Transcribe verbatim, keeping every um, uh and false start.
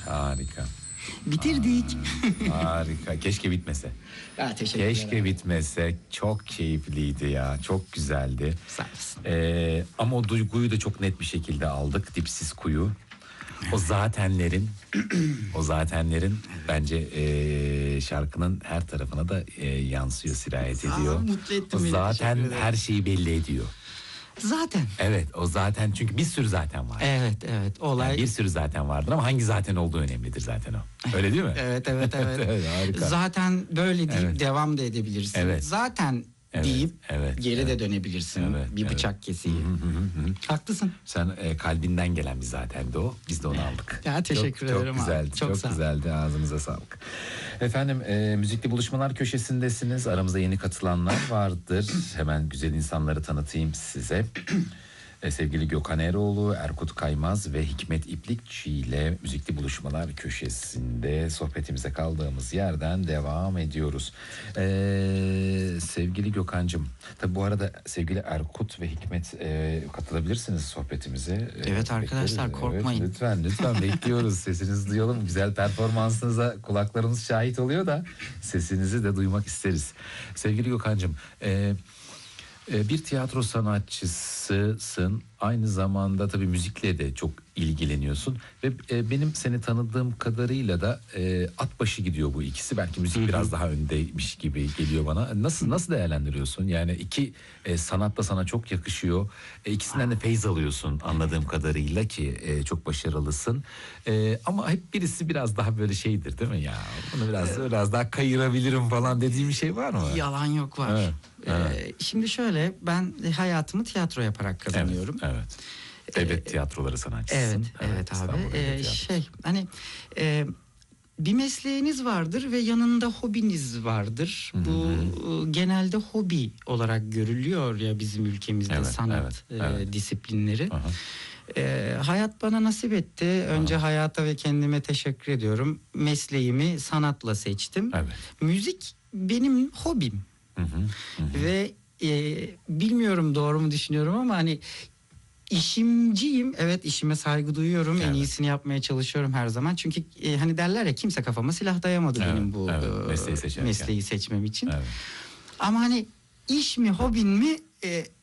Harika. Bitirdik. Aa, harika. Keşke bitmese. Ya, teşekkürler. Keşke bitmese. Çok keyifliydi ya. Çok güzeldi. Sağ olasın. Ee, ama o duyguyu da çok net bir şekilde aldık. Dipsiz kuyu. O zatenlerin o zatenlerin bence e, şarkının her tarafına da e, yansıyor, sirayet ediyor. Aa, mutlu ettin o beni, zaten teşekkür ederim. her şeyi belli ediyor. Zaten. Evet, o zaten, çünkü bir sürü zaten var. Evet evet olay. Yani bir sürü zaten vardır ama hangi zaten olduğu önemlidir zaten o. Öyle değil mi? Evet evet evet. Evet, harika. Zaten böyle deyip Evet. devam da edebilirsin. Evet. Zaten Evet, deyip evet, geri evet. de dönebilirsin. Evet, bir evet. bıçak kesiği. Hı hı hı hı. Haklısın. Sen e, kalbinden gelen bir zaten de o. Biz de onu aldık. Ya, teşekkür çok, ederim Çok abi. güzeldi. Çok Çok, sağ ol. güzeldi. Ağzınıza sağlık. Efendim, e, müzikli buluşmalar köşesindesiniz. Aramızda yeni katılanlar vardır. Hemen güzel insanları tanıtayım size. E, sevgili Gökhan Eroğlu, Erkut Kaymaz ve Hikmet İplikçi ile müzikli buluşmalar köşesinde sohbetimize kaldığımız yerden devam ediyoruz. E, sevgili Gökhan'cığım, tabi bu arada sevgili Erkut ve Hikmet e, katılabilirsiniz sohbetimize. E, Evet arkadaşlar, bekleriz. korkmayın. Evet, lütfen lütfen bekliyoruz. Sesinizi duyalım. Güzel performansınıza kulaklarımız şahit oluyor da sesinizi de duymak isteriz. Sevgili Gökhan'cığım, e, bir tiyatro sanatçısısın. Aynı zamanda tabii müzikle de çok ilgileniyorsun. Ve benim seni tanıdığım kadarıyla da e, at başı gidiyor bu ikisi. Belki müzik Hı-hı. biraz daha öndeymiş gibi geliyor bana. Nasıl nasıl değerlendiriyorsun? Yani iki e, sanat da sana çok yakışıyor. E, ikisinden de feyz alıyorsun anladığım kadarıyla ki e, çok başarılısın. E, ama hep birisi biraz daha böyle şeydir değil mi ya? Bunu biraz biraz daha kayırabilirim falan dediğim bir şey var mı? Yalan yok, var. Evet, evet. Ee, şimdi şöyle, ben hayatımı tiyatro yaparak kazanıyorum. Evet. evet. Devlet tiyatroları sanatçısın. Evet, evet, evet abi. İstanbul Devlet Ee, Tiyatrosu. şey, hani e, bir mesleğiniz vardır ve yanında hobiniz vardır. Hı hı. Bu e, genelde hobi olarak görülüyor ya bizim ülkemizde, Evet, sanat evet, e, evet. disiplinleri. Aha. E, hayat bana nasip etti. Önce Aha. hayata ve kendime teşekkür ediyorum. Mesleğimi sanatla seçtim. Evet. Müzik benim hobim. Hı hı, hı hı. Ve e, bilmiyorum doğru mu düşünüyorum ama hani işimciyim. Evet, işime saygı duyuyorum. En Evet. iyisini yapmaya çalışıyorum her zaman. Çünkü e, hani derler ya, kimse kafama silah dayamadı Evet, benim bu evet. e, Mesleği seçerken. mesleği seçmem için. Evet. Ama hani iş mi hobin mi e,